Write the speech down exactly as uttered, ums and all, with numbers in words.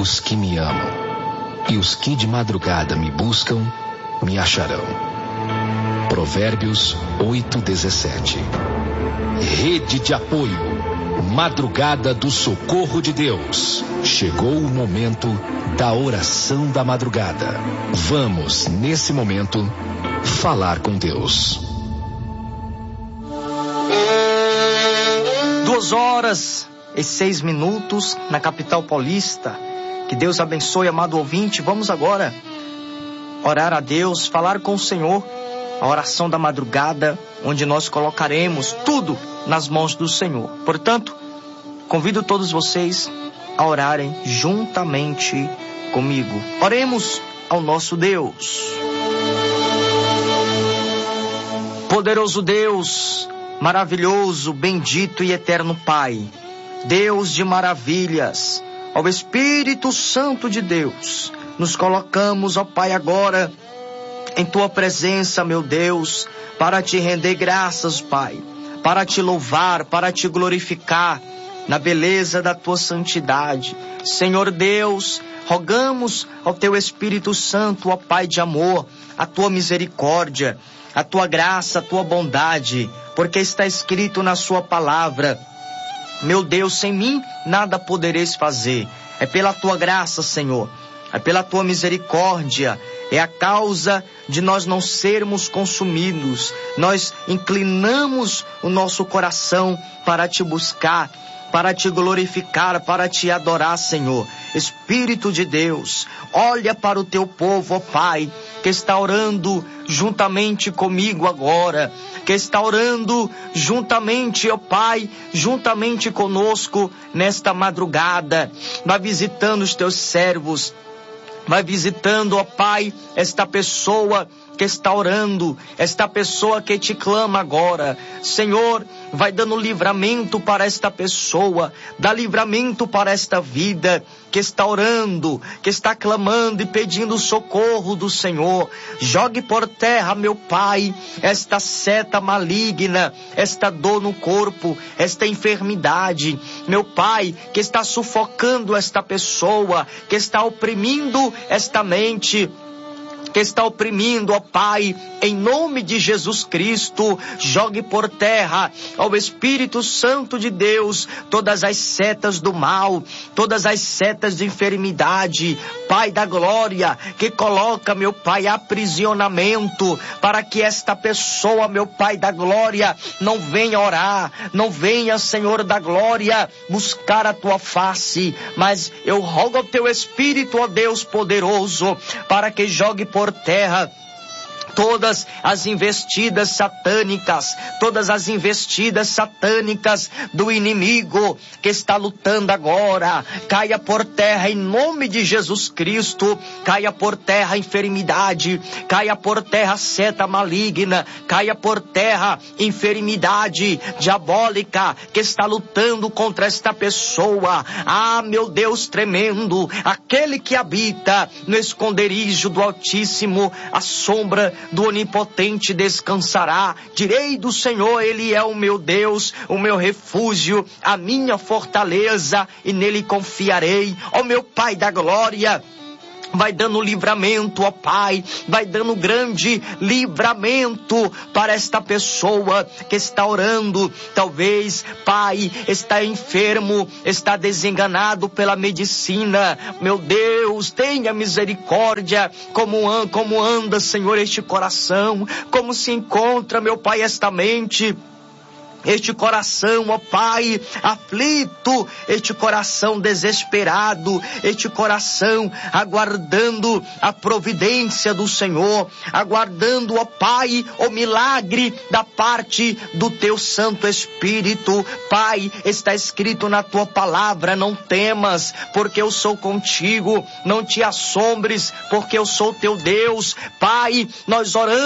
os que me amam, e os que de madrugada me buscam, me acharão. Provérbios oito, dezessete. Rede de apoio. Madrugada do Socorro de Deus. Chegou o momento da oração da madrugada. Vamos, nesse momento, falar com Deus. Duas horas e seis minutos na capital paulista. Que Deus abençoe, amado ouvinte. Vamos agora orar a Deus, falar com o Senhor. A oração da madrugada, onde nós colocaremos tudo nas mãos do Senhor. Portanto, convido todos vocês a orarem juntamente comigo. Oremos ao nosso Deus. Poderoso Deus, maravilhoso, bendito e eterno Pai, Deus de maravilhas, ao Espírito Santo de Deus, nos colocamos, ó Pai, agora em Tua presença, meu Deus, para Te render graças, Pai, para Te louvar, para Te glorificar, na beleza da Tua santidade. Senhor Deus, rogamos ao Teu Espírito Santo, ó Pai de amor, a Tua misericórdia, a Tua graça, a Tua bondade, porque está escrito na Sua palavra: meu Deus, sem mim nada podereis fazer. É pela Tua graça, Senhor, é pela Tua misericórdia, é a causa de nós não sermos consumidos. Nós inclinamos o nosso coração para Te buscar, para Te glorificar, para Te adorar, Senhor. Espírito de Deus, olha para o Teu povo, ó Pai, que está orando juntamente comigo agora, que está orando juntamente, ó Pai, juntamente conosco nesta madrugada. Vai visitando os Teus servos, vai visitando, ó Pai, esta pessoa que está orando, esta pessoa que Te clama agora. Senhor, vai dando livramento para esta pessoa, dá livramento para esta vida que está orando, que está clamando e pedindo socorro do Senhor. Jogue por terra, meu Pai, esta seta maligna, esta dor no corpo, esta enfermidade, meu Pai, que está sufocando esta pessoa, que está oprimindo esta mente, que está oprimindo, ó Pai, em nome de Jesus Cristo. Jogue por terra ao Espírito Santo de Deus todas as setas do mal, todas as setas de enfermidade, Pai da glória, que coloca, meu Pai, aprisionamento, para que esta pessoa, meu Pai da glória, não venha orar, não venha, Senhor da glória, buscar a Tua face. Mas eu rogo ao Teu Espírito, ó Deus poderoso, para que jogue por por terra todas as investidas satânicas, todas as investidas satânicas do inimigo que está lutando agora. Caia por terra em nome de Jesus Cristo, caia por terra a enfermidade, caia por terra a seta maligna, caia por terra a enfermidade diabólica que está lutando contra esta pessoa. Ah, meu Deus tremendo, aquele que habita no esconderijo do Altíssimo, a sombra do Onipotente descansará. Direi do Senhor, Ele é o meu Deus, o meu refúgio, a minha fortaleza, e nele confiarei. Ó meu Pai da glória, vai dando livramento, ó Pai, vai dando grande livramento para esta pessoa que está orando. Talvez, Pai, está enfermo, está desenganado pela medicina. Meu Deus, tenha misericórdia. Como, an- como anda, Senhor, este coração? Como se encontra, meu Pai, esta mente? Este coração, ó Pai, aflito, este coração desesperado, este coração aguardando a providência do Senhor, aguardando, ó Pai, o milagre da parte do Teu Santo Espírito. Pai, está escrito na Tua palavra: não temas, porque eu sou contigo, não te assombres, porque eu sou teu Deus. Pai, nós oramos